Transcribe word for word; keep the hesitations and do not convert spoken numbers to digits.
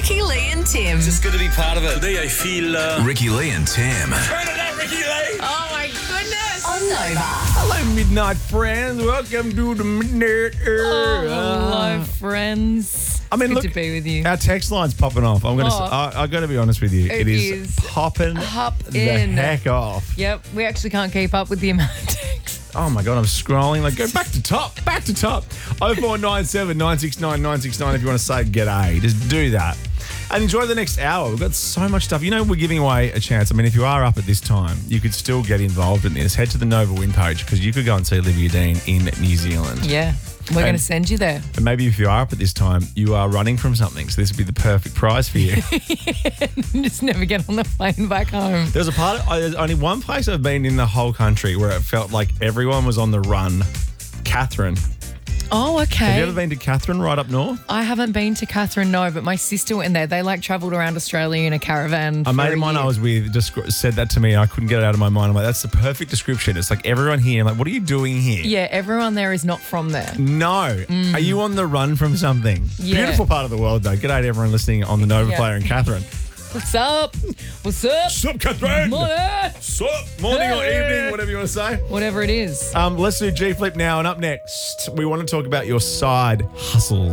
Ricky, Lee and Tim. Just good to be part of it. Today I feel... Uh... Ricky Lee and Tim. Turn it up, Ricky Lee! Oh, my goodness. On Nova. Hello, Midnight friends. Welcome to the Midnight Air. Oh, hello, friends. I mean, Good look, to be with you. Our text line's popping off. I'm gonna. Oh. I, I got to be honest with you. It it is, is popping hop the in. heck off. Yep, we actually can't keep up with the amount of texts. Oh my god, I'm scrolling. Like, go back to top, back to top. oh four nine seven, nine six nine, nine six nine if you want to say g'day. Just do that. And enjoy the next hour. We've got so much stuff. You know, we're giving away a chance. I mean, if you are up at this time, you could still get involved in this. Head to the Nova Win page because you could go and see Olivia Dean in New Zealand. Yeah, we're going to send you there. And maybe if you are up at this time, you are running from something. So this would be the perfect prize for you. Just never get on the plane back home. There's a part, of, there's only one place I've been in the whole country where it felt like everyone was on the run. Catherine. Oh, okay. Have you ever been to Catherine right up north? I haven't been to Catherine, no, but my sister went there. They like travelled around Australia in a caravan. A mate of mine I was with just said that to me. I couldn't get it out of my mind. I'm like, that's the perfect description. It's like everyone here. I'm like, what are you doing here? Yeah, everyone there is not from there. No. Are you on the run from something? Yeah. Beautiful part of the world, though. G'day to everyone listening on the Nova Yeah. Player in Catherine. What's up? What's up? Sup, Catherine? Morning. Sup? Morning or Hey. evening, whatever you want to say. Whatever it is. Um, let's do G Flip now. And up next, we want to talk about your side hustles.